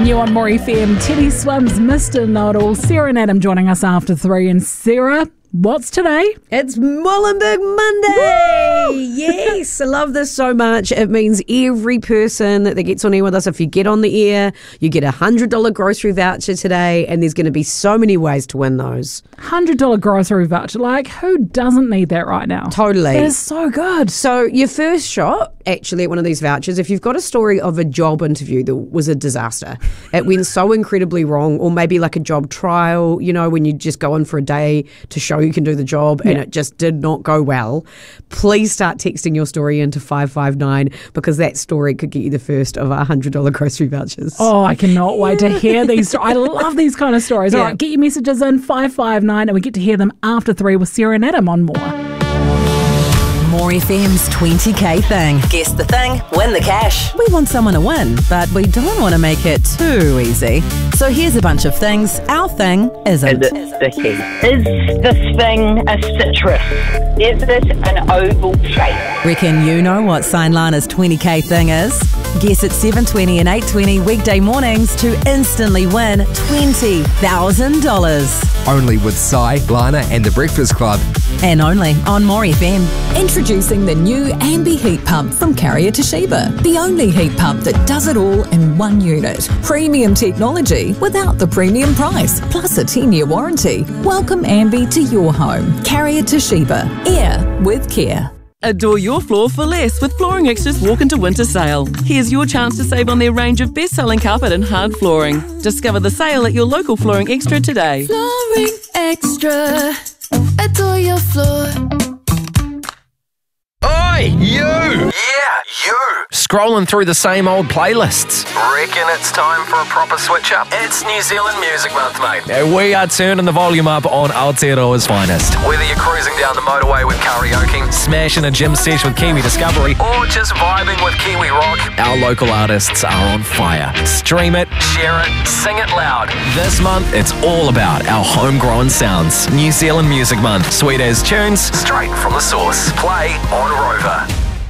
New on More FM. Teddy Swims, Mr. Nodal, Sarah and Adam joining us after 3. And Sarah, what's today? It's Molenbeek Monday! Woo! Yes, I love this so much. It means every person that gets on air with us, if you get on the air, you get a $100 grocery voucher today, and there's going to be so many ways to win those. $100 grocery voucher. Like, who doesn't need that right now? Totally. It is so good. So your first shot, actually, at one of these vouchers, if you've got a story of a job interview that was a disaster, it went so incredibly wrong, or maybe like a job trial, you know, when you just go in for a day to show you can do the job and it just did not go well, please start texting your story into 559 because that story could get you the first of our $100 grocery vouchers. Oh, I cannot wait to hear these. I love these kind of stories. All right, get your messages in 559 and we get to hear them after 3 with Sarah and Adam on More. More FM's 20k thing. Guess the thing, win the cash. We want someone to win, but we don't want to make it too easy. So here's a bunch of things our thing isn't. Is it sticky? Is this thing a citrus? Is it an oval shape? Reckon you know what Sign Lana's 20k thing is? Guess at 7:20 and 8:20 weekday mornings to instantly win $20,000. Only with Sai, Lana and The Breakfast Club. And only on More FM. Introducing the new Ambi heat pump from Carrier Toshiba. The only heat pump that does it all in one unit. Premium technology without the premium price, plus a 10-year warranty. Welcome Ambi to your home. Carrier Toshiba. Air with care. Adore your floor for less with Flooring Extra's Walk into Winter sale. Here's your chance to save on their range of best-selling carpet and hard flooring. Discover the sale at your local Flooring Extra today. Flooring Extra. Adore your floor. Oi, you! Yeah, you! Scrolling through the same old playlists. Reckon it's time for a proper switch up? It's New Zealand Music Month, mate. We are turning the volume up on Aotearoa's finest. Whether you're cruising down the motorway with karaoke, smashing a gym sesh with Kiwi Discovery, or just vibing with Kiwi rock, our local artists are on fire. Stream it, share it, sing it loud. This month, it's all about our homegrown sounds. New Zealand Music Month. Sweet as tunes, straight from the source. Play on Rover.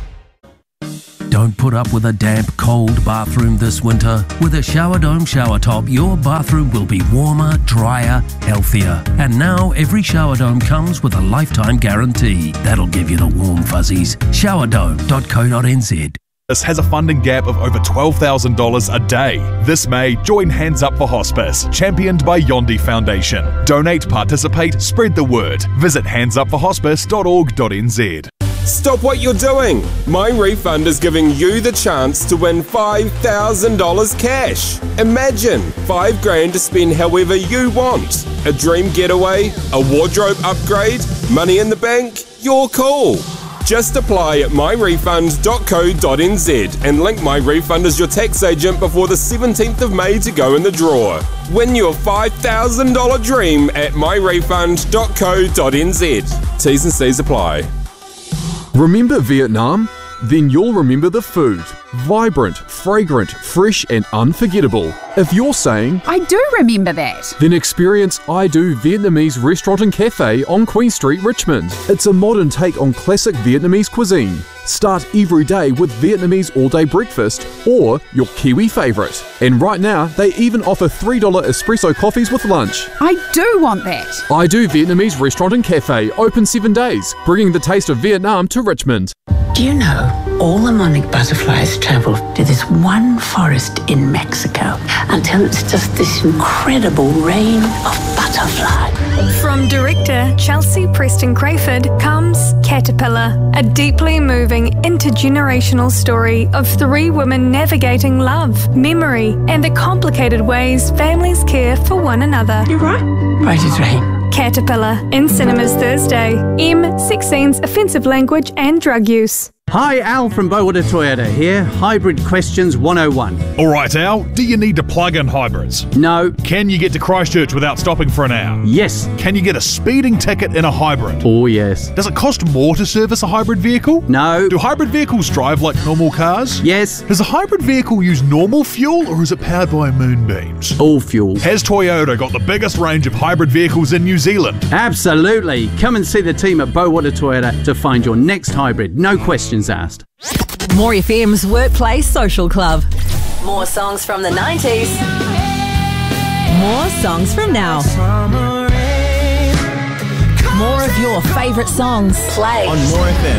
Don't put up with a damp, cold bathroom this winter. With a Shower Dome shower top, your bathroom will be warmer, drier, healthier. And now every Shower Dome comes with a lifetime guarantee. That'll give you the warm fuzzies. Showerdome.co.nz. This has a funding gap of over $12,000 a day. This May, join Hands Up for Hospice, championed by Yondi Foundation. Donate, participate, spread the word. Visit handsupforhospice.org.nz. Stop what you're doing! My Refund is giving you the chance to win $5,000 cash. Imagine $5,000 to spend however you want. A dream getaway, a wardrobe upgrade, money in the bank, your call. Just apply at myrefund.co.nz and link My Refund as your tax agent before the 17th of May to go in the draw. Win your $5,000 dream at myrefund.co.nz. T's and C's apply. Remember Vietnam? Then you'll remember the food. Vibrant, fragrant, fresh and unforgettable. If you're saying, I do remember that, then experience I Do Vietnamese Restaurant and Cafe on Queen Street, Richmond. It's a modern take on classic Vietnamese cuisine. Start every day with Vietnamese all-day breakfast or your Kiwi favourite. And right now, they even offer $3 espresso coffees with lunch. I do want that. I Do Vietnamese Restaurant and Cafe, open 7 days, bringing the taste of Vietnam to Richmond. Do you know all the monarch butterflies travel to this one forest in Mexico until it's just this incredible rain of butterfly? From director Chelsea Preston Crayford comes Caterpillar, a deeply moving intergenerational story of 3 women navigating love, memory, and the complicated ways families care for one another. You're right. Right as rain. Caterpillar, in cinemas Thursday. Sex scenes, offensive language and drug use. Hi, Al from Bowater Toyota here. Hybrid Questions 101. All right, Al, do you need to plug in hybrids? No. Can you get to Christchurch without stopping for an hour? Yes. Can you get a speeding ticket in a hybrid? Oh, yes. Does it cost more to service a hybrid vehicle? No. Do hybrid vehicles drive like normal cars? Yes. Does a hybrid vehicle use normal fuel or is it powered by moonbeams? All fuel. Has Toyota got the biggest range of hybrid vehicles in New Zealand? Absolutely. Come and see the team at Bowater Toyota to find your next hybrid. No questions asked. More FM's Workplace Social Club. More songs from the 90s. More songs from now. More of your favourite songs. Play on More FM.